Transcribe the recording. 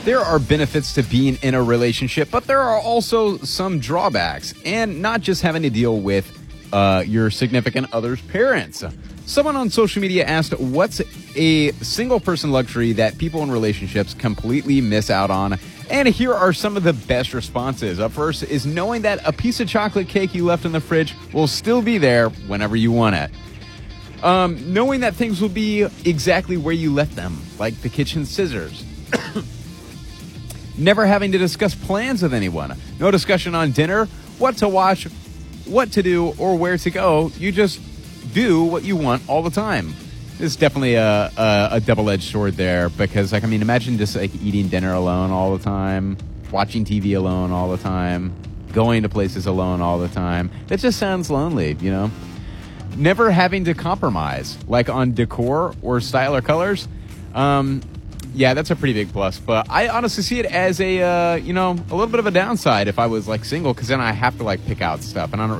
There are benefits to being in a relationship, but there are also some drawbacks, and not just having to deal with your significant other's parents. Someone on social media asked, what's a single-person luxury that people in relationships completely miss out on? And here are some of the best responses. Up first is knowing that a piece of chocolate cake you left in the fridge will still be there whenever you want it. Knowing that things will be exactly where you left them, like the kitchen scissors. Never having to discuss plans with anyone. No discussion on dinner, what to watch, what to do, or where to go. You just do what you want all the time. It's definitely a double-edged sword there because, like, I mean, imagine just like eating dinner alone all the time, watching TV alone all the time, going to places alone all the time. That just sounds lonely, you know? Never having to compromise, like on decor or style or colors. Yeah, that's a pretty big plus. But I honestly see it as a little bit of a downside if I was like single, because then I have to like pick out stuff, and I don't